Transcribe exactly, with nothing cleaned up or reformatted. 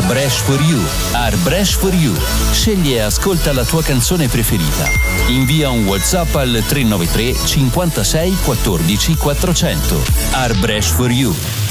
Brescia for You. Art Brescia for You. Scegli e ascolta la tua canzone preferita. Invia un WhatsApp al tre nove tre cinquantasei quattordici quattrocento. Art Brescia for You.